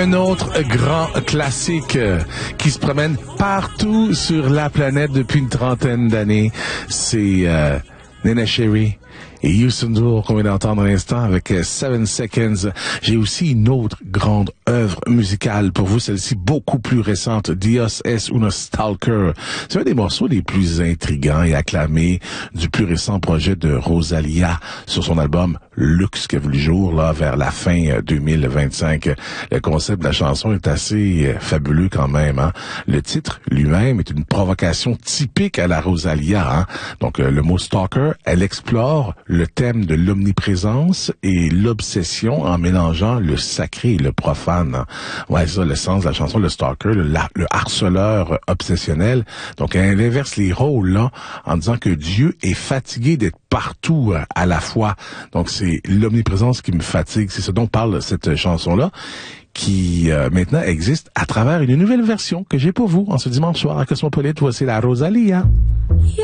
Un autre grand classique qui se promène partout sur la planète depuis une trentaine d'années, c'est Neneh Cherry et Youssou N'Dour qu'on vient d'entendre à l'instant avec 7 Seconds. J'ai aussi une autre grande œuvre musicale pour vous, celle-ci beaucoup plus récente, Dios es un Stalker. C'est un des morceaux les plus intrigants et acclamés du plus récent projet de Rosalia sur son album Luxe qui a vu le jour là vers la fin 2025. Le concept de la chanson est assez fabuleux quand même. Hein? Le titre lui-même est une provocation typique à la Rosalia. Hein? Donc le mot stalker, elle explore le thème de l'omniprésence et l'obsession en mélangeant le sacré et le profane. Ouais, c'est ça le sens de la chanson, le stalker, le harceleur obsessionnel. Donc elle inverse les rôles là en disant que Dieu est fatigué d'être partout à la fois. Donc c'est l'omniprésence qui me fatigue. C'est ce dont parle cette chanson-là qui maintenant existe à travers une nouvelle version que j'ai pour vous en ce dimanche soir à Cosmopolite. Voici la Rosalia.